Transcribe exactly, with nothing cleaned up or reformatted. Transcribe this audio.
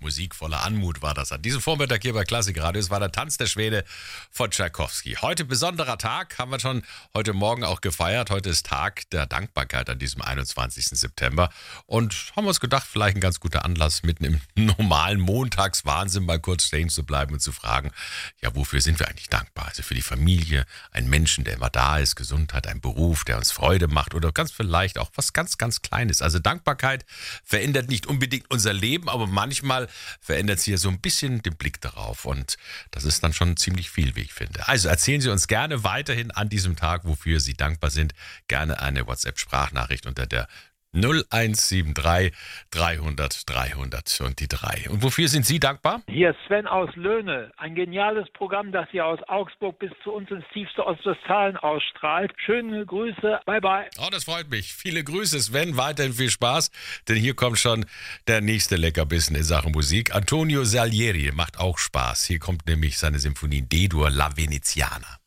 Musik voller Anmut war das an diesem Vormittag hier bei Klassikradio. Es war der Tanz der Schwäne von Tschaikowski. Heute besonderer Tag, haben wir schon heute Morgen auch gefeiert. Heute ist Tag der Dankbarkeit an diesem einundzwanzigsten September. Und haben uns gedacht, vielleicht ein ganz guter Anlass, mitten im normalen Montagswahnsinn mal kurz stehen zu bleiben und zu fragen, ja, wofür sind wir eigentlich dankbar? Also für die Familie, einen Menschen, der immer da ist, Gesundheit, ein Beruf, der uns Freude macht oder ganz vielleicht auch was ganz, ganz Kleines. Also Dankbarkeit verändert nicht unbedingt unser Leben, aber manchmal verändert sie ja so ein bisschen den Blick darauf und das ist dann schon ziemlich viel, wie ich finde. Also erzählen Sie uns gerne weiterhin an diesem Tag, wofür Sie dankbar sind. Gerne eine WhatsApp-Sprachnachricht unter der null eins sieben drei dreihundert dreihundert und die drei. Und wofür sind Sie dankbar? Hier ist Sven aus Löhne. Ein geniales Programm, das hier aus Augsburg bis zu uns ins tiefste Ostwestfalen ausstrahlt. Schöne Grüße. Bye, bye. Oh, das freut mich. Viele Grüße, Sven. Weiterhin viel Spaß, denn hier kommt schon der nächste Leckerbissen in Sachen Musik. Antonio Salieri macht auch Spaß. Hier kommt nämlich seine Symphonie D-Dur La Veneziana.